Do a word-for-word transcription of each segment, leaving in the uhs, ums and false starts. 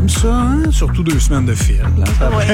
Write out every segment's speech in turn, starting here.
job, ça, hein? Surtout deux semaines de fil. Là, ça, ouais.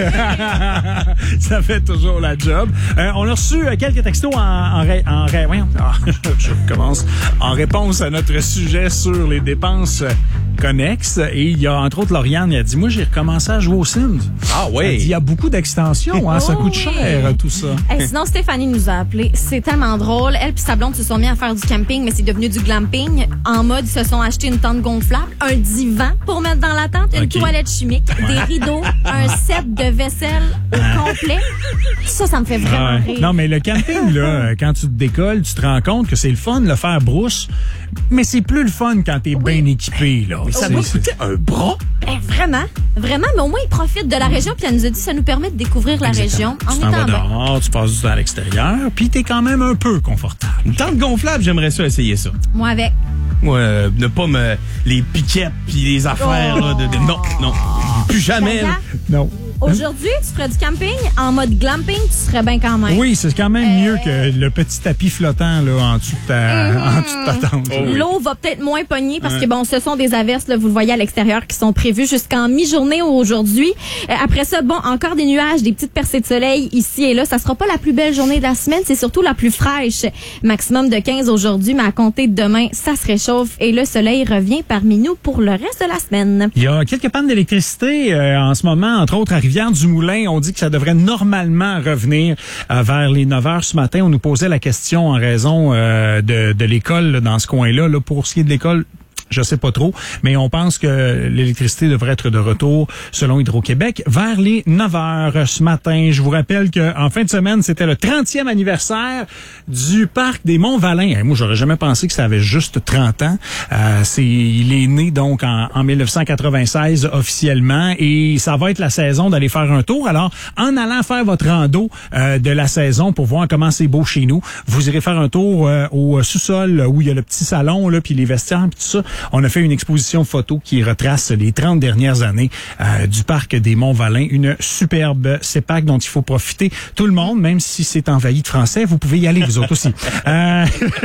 fait... ça fait toujours la job. Euh, on a reçu quelques textos en, en, ré... en... Ré... Voyons. Ah, je recommence. En réponse à notre sujet sur les dépenses connexes. Et il y a, entre autres, Lauriane, il a dit, moi, j'ai recommencé à jouer aux Sims. Ah oui? Elle dit, il y a beaucoup d'extensions, hein? Ça Oh, coûte oui. cher, tout ça. Hey, sinon, Stéphanie nous a appelé. C'est tellement drôle. Elle et sa blonde se sont mis à faire du camping, mais c'est devenu du glamping. En mode, ils se sont achetés une tente gonflable, un divan pour mettre dans la tente, une Okay. toilette chimique, des rideaux, un set de vaisselle au complet. Ça, ça me fait vraiment Ouais. rire. Non, mais le camping, là, quand tu te décolles, tu te rends compte que c'est le fun de le faire brousse, mais c'est plus le fun quand t'es Oui. bien équipé, là. Ça C'est- m'a c'est- coûté un bras. Eh, vraiment, vraiment, mais au moins, ils profitent de la région, puis elle nous a dit ça nous permet de découvrir la Exactement. région en Tu t'en vas étant bien. dehors, tu passes du temps à l'extérieur, puis t'es quand même un peu confortable. Une tente gonflable, j'aimerais ça essayer ça. Moi, avec. Moi, euh, ne pas me... Les piquettes puis les affaires, là, de, de- Non, non. Plus jamais. là. Gaga, Non. aujourd'hui, tu ferais du camping en mode glamping, tu serais bien quand même. Oui, c'est quand même Euh, mieux que le petit tapis flottant là, en dessous de ta, en dessous de ta tente. là. L'eau va peut-être moins pogner parce que bon, ce sont des averses, là, vous le voyez à l'extérieur, qui sont prévues jusqu'en mi-journée aujourd'hui. Euh, après ça, bon, encore des nuages, des petites percées de soleil ici et là. Ça sera pas la plus belle journée de la semaine, c'est surtout la plus fraîche. Maximum de quinze aujourd'hui, mais à compter de demain, ça se réchauffe et le soleil revient parmi nous pour le reste de la semaine. Il y a quelques pannes d'électricité euh, en ce moment, entre autres à Rivière-du-Moulin. On dit que ça devrait normalement revenir euh, vers les neuf heures ce matin. On nous posait la question en raison euh, de, de l'école là, dans ce coin-là. Là, pour ce qui est de l'école, je sais pas trop, mais on pense que l'électricité devrait être de retour, selon Hydro-Québec, vers les neuf heures ce matin. Je vous rappelle qu'en fin de semaine, c'était le trentième anniversaire du parc des Monts-Valin. Eh, moi, j'aurais jamais pensé que ça avait juste trente ans. Euh, c'est, il est né donc en, en dix-neuf cent quatre-vingt-seize officiellement et ça va être la saison d'aller faire un tour. Alors, en allant faire votre rando euh, de la saison pour voir comment c'est beau chez nous, vous irez faire un tour euh, au sous-sol où il y a le petit salon là, puis les vestiaires, puis tout ça. On a fait une exposition photo qui retrace les trente dernières années euh, du parc des Monts-Valin. Une superbe C E P A C dont il faut profiter. Tout le monde, même si c'est envahi de Français, vous pouvez y aller, vous autres aussi. Euh,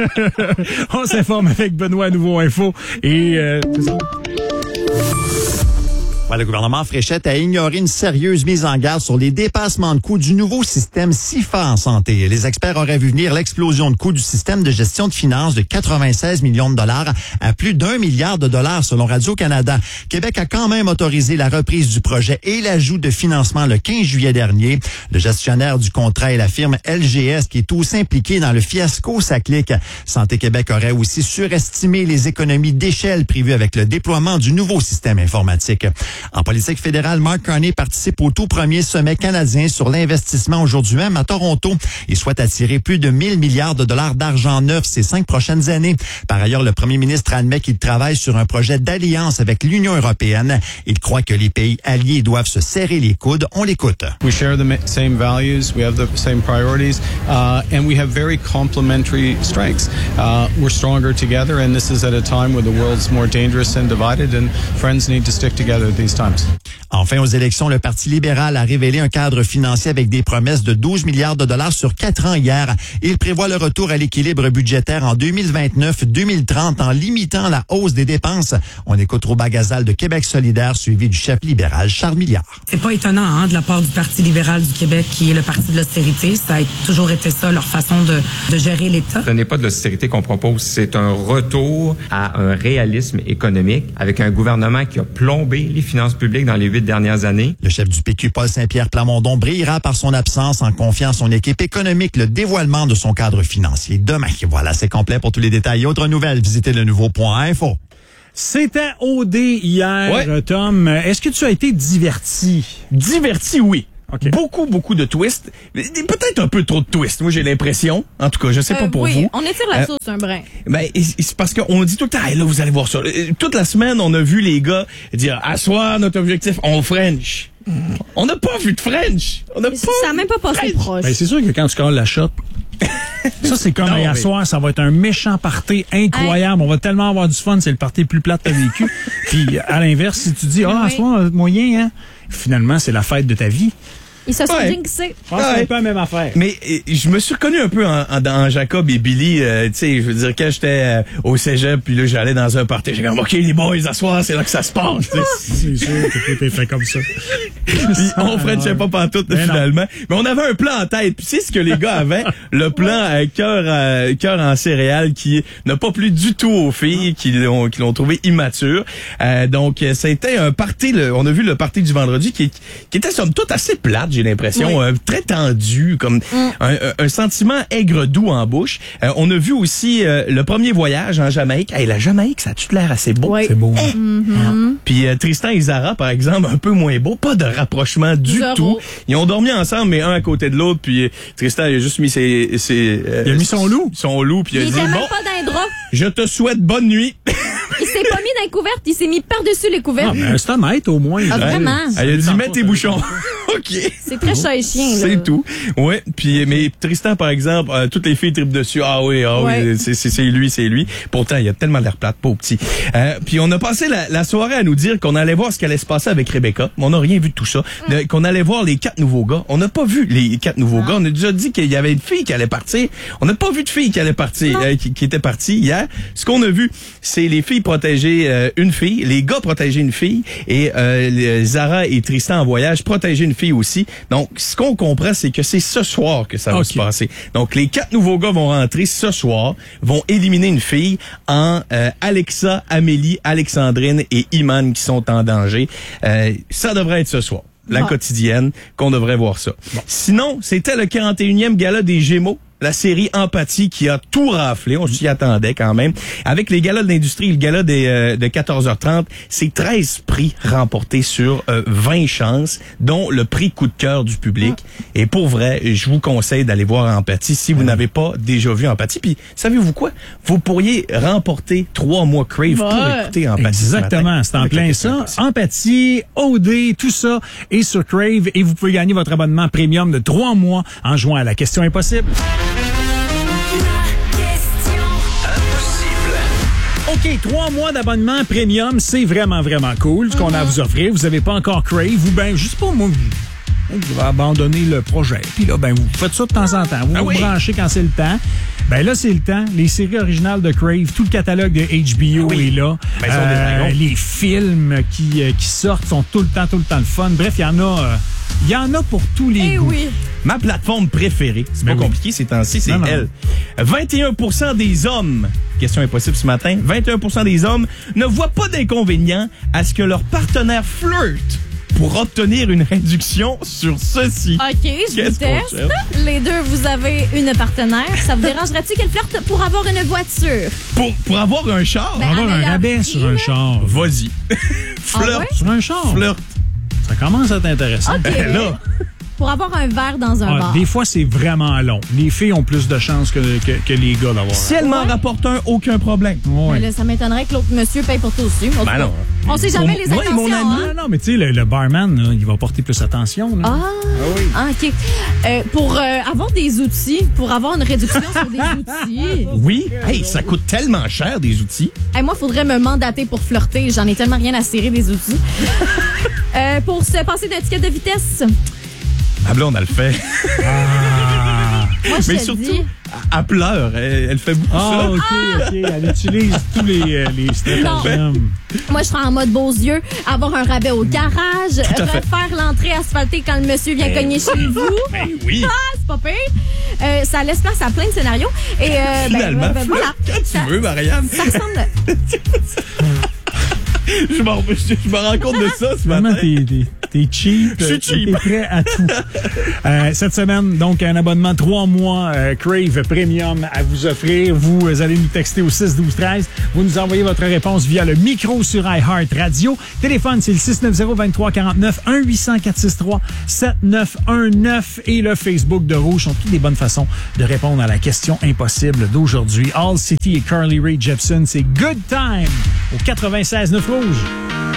on s'informe avec Benoît à Nouveau Info. Et euh, c'est ça. Ouais, le gouvernement Fréchette a ignoré une sérieuse mise en garde sur les dépassements de coûts du nouveau système SIFA en santé. Les experts auraient vu venir l'explosion de coûts du système de gestion de finances de quatre-vingt-seize millions de dollars à plus d'un milliard de dollars selon Radio-Canada. Québec a quand même autorisé la reprise du projet et l'ajout de financement le quinze juillet dernier. Le gestionnaire du contrat est la firme L G S qui est aussi impliquée dans le fiasco Saclic. Santé Québec aurait aussi surestimé les économies d'échelle prévues avec le déploiement du nouveau système informatique. En politique fédérale, Mark Carney participe au tout premier sommet canadien sur l'investissement aujourd'hui même à Toronto. Il souhaite attirer plus de mille milliards de dollars d'argent neuf ces cinq prochaines années. Par ailleurs, le premier ministre admet qu'il travaille sur un projet d'alliance avec l'Union européenne. Il croit que les pays alliés doivent se serrer les coudes. On l'écoute. We share the same values, we have the same priorities, uh, and we have very complementary strengths. Uh, we're stronger together, and this is at a time where the world's more dangerous and divided, and friends need to stick together these times. Enfin, aux élections, le Parti libéral a révélé un cadre financier avec des promesses de douze milliards de dollars sur quatre ans hier. Il prévoit le retour à l'équilibre budgétaire en deux mille vingt-neuf deux mille trente en limitant la hausse des dépenses. On écoute Rouba Gazal de Québec solidaire, suivi du chef libéral Charles Milliard. C'est pas étonnant hein, de la part du Parti libéral du Québec, qui est le parti de l'austérité. Ça a toujours été ça, leur façon de, de gérer l'État. Ce n'est pas de l'austérité qu'on propose, c'est un retour à un réalisme économique avec un gouvernement qui a plombé les finances publiques dans les huit dernières années. Le chef du P Q, Paul Saint-Pierre Plamondon, brillera par son absence en confiant à son équipe économique le dévoilement de son cadre financier demain. Voilà, c'est complet pour tous les détails. Autres nouvelles, visitez le nouveau point info. C'était O D hier, Ouais. Tom. Est-ce que tu as été diverti? Diverti, oui. OK. Beaucoup, beaucoup de twists. Peut-être un peu trop de twists. Moi, j'ai l'impression. En tout cas, je sais pas Euh, pour oui, vous. on étire la Euh, sauce un brin. Ben, et- et c'est parce qu'on dit tout le temps, hey, là, vous allez voir ça. Euh, Toute la semaine, on a vu les gars dire, à soir, notre objectif, on French. On n'a pas vu de French. On n'a pas. Ça n'a même pas passé French. proche. Ben, c'est sûr que quand tu colles la shot, ça, c'est comme Non, hier mais- soir, ça va être un méchant party incroyable. On va tellement avoir du fun, c'est le party le plus plat que t'as vécu. Puis, à l'inverse, si tu dis, ah, à Oui. soir, moyen, hein, finalement, c'est la fête de ta vie. Ils se sont Ouais. jinxés. Je pense que c'est un peu la même affaire. Mais euh, je me suis reconnu un peu en, en, dans Jacob et Billy. Euh, tu sais, je veux dire, quand j'étais euh, au cégep, puis là, j'allais dans un party, j'ai comme, OK, les boys, à soir, c'est là que ça se passe. tu sais. C'est sûr que tout est fait comme ça. Puis on frenchait pas pantoute, Ben finalement. Mais on avait un plan en tête. Puis c'est ce que les gars avaient. Le plan euh, cœur euh, cœur en céréales qui n'a pas plu du tout aux filles, qui l'ont qui l'ont trouvé immature. Euh, donc, euh, c'était un party. Le, on a vu le party du vendredi qui, qui était somme toute assez plate, j'ai l'impression. Oui. Euh, très tendu, comme un, un sentiment aigre-doux en bouche. Euh, on a vu aussi euh, le premier voyage en Jamaïque. Hey, la Jamaïque, ça a-tu l'air assez beau? Oui. C'est beau. Puis euh, Tristan et Zara, par exemple, un peu moins beau, pas de rapprochement du Zéro. tout. Ils ont dormi ensemble, mais un à côté de l'autre. Puis euh, Tristan, il a juste mis ses, ses euh, Il a mis son loup. son loup, puis il a Il dit était même bon, pas dans les draps. je te souhaite bonne nuit. Il s'est pas mis dans les couvertes, il s'est mis par-dessus les Ah, couvertes. mais c'est un mètre au moins. Ah, là. vraiment? Elle a dit mets tes bouchons. OK. C'est très chat et chien, là. C'est tout. Ouais. Puis mais Tristan, par exemple, euh, toutes les filles tripent dessus. Ah oui, ah Ouais. oui, c'est c'est c'est lui, c'est lui. Pourtant, il a tellement l'air plate, pauvre petit. Euh, puis on a passé la, la soirée à nous dire qu'on allait voir ce qui allait se passer avec Rebecca. Mais on n'a rien vu de tout ça. De- qu'on allait voir les quatre nouveaux gars. On n'a pas vu les quatre nouveaux gars. On a déjà dit qu'il y avait une fille qui allait partir. On n'a pas vu de fille qui allait partir, euh, qui, qui était partie hier. Ce qu'on a vu, c'est les filles protéger euh, une fille, les gars protéger une fille, et euh, les- Zara et Tristan en voyage protéger une fille aussi. Donc, ce qu'on comprend, c'est que c'est ce soir que ça va Ok. se passer. Donc, les quatre nouveaux gars vont rentrer ce soir, vont éliminer une fille en euh, Alexa, Amélie, Alexandrine et Iman qui sont en danger. Euh, ça devrait être ce soir. La Bon. quotidienne, qu'on devrait voir ça. Sinon, c'était le quarante et unième gala des Gémeaux. La série Empathie qui a tout raflé, on s'y attendait quand même. Avec les galas de l'industrie, le gala des, euh, de quatorze heures trente, c'est treize prix remportés sur euh, vingt chances, dont le prix coup de cœur du public. Et pour vrai, je vous conseille d'aller voir Empathie si vous n'avez pas déjà vu Empathie. Puis, savez-vous quoi? Vous pourriez remporter trois mois Crave pour Ouais. écouter Empathie. ce matin. Exactement, c'est en Avec plein la question ça. Empathie. Empathie, O D, tout ça est sur Crave et vous pouvez gagner votre abonnement premium de trois mois en jouant à la question impossible. OK, trois mois d'abonnement premium, c'est vraiment, vraiment cool. Ce qu'on a à vous offrir, vous n'avez pas encore Crave ou ben, je sais pas, moi, vous, vous allez abandonner le projet. Puis là, ben, vous faites ça de temps en temps. Vous Ah vous oui. branchez quand c'est le temps. Ben là, c'est le temps. Les séries originales de Crave, tout le catalogue de H B O Ah oui. est là. Ben, ils sont des dragons. les films qui, euh, qui sortent sont tout le temps, tout le temps le fun. Bref, il y en a... euh, il y en a pour tous les Eh goûts. oui. Ma plateforme préférée, c'est Ben pas oui. compliqué ces temps-ci, c'est Non, non. elle. vingt et un pour cent des hommes, question impossible ce matin, vingt et un pour cent des hommes ne voient pas d'inconvénient à ce que leur partenaire flirte pour obtenir une réduction sur ceci. OK, je Qu'est-ce vous qu'on teste. cherche? Les deux, vous avez une partenaire. Ça vous dérangerait-tu qu'elle flirte pour avoir une voiture? Pour, pour avoir un char, Ben, On va avoir un meilleur rabais prix, sur un là. char. vas-y. Flirt, Ah ouais? Sur un char. flirt. Ça commence à t'intéresser. OK. Ben là, Pour avoir un verre dans un Ah, bar. des fois, c'est vraiment long. Les filles ont plus de chances que, que, que les gars d'avoir. si elle m'en Ouais. rapporte un, aucun problème. Ouais. Ben là, ça m'étonnerait que l'autre monsieur paye pour tout aussi. En tout Ben cas, non. On sait jamais Pour- les ouais, intentions. mon ami. hein? Non, non, mais tu sais, le, le barman, là, il va porter plus attention. Là. Ah, ah, OK. Euh, pour euh, avoir des outils, pour avoir une réduction sur des outils, Oui, hey, ça coûte tellement cher des outils. hey, moi, il faudrait me mandater pour flirter. J'en ai tellement rien à cirer des outils. Euh, pour se passer d'un ticket de vitesse, Ah, là, on a le fait. moi, je Mais te surtout, dis... elle, elle pleure. Elle, elle fait beaucoup Ah, ça. OK, OK. Elle utilise tous les, euh, les stratagèmes. Moi, je serais en mode beaux yeux, avoir un rabais au garage, à fait. refaire l'entrée asphaltée quand le monsieur vient cogner chez vous. Ben oui. Ah, c'est pas pire. Euh, ça laisse place à plein de scénarios. Et euh, ben, Finalement, ben, ben, voilà. quand tu Ça- veux, Marianne. Ça ressemble. Je m'en je, je me rends compte de ça ce Vraiment, matin. t'es, t'es, t'es cheap. Je suis euh, cheap. T'es prêt à tout. Euh, cette semaine, donc, un abonnement trois mois euh, Crave Premium à vous offrir. Vous euh, allez nous texter au six douze treize. Vous nous envoyez votre réponse via le micro sur iHeart Radio. Téléphone, c'est le six neuf zéro, deux trois quatre neuf, un huit zéro quatre six trois, sept neuf un neuf. Et le Facebook de Rouge sont toutes des bonnes façons de répondre à la question impossible d'aujourd'hui. All City et Carly Rae Jepsen, c'est Good Time au quatre-vingt-seize neuf Rouge.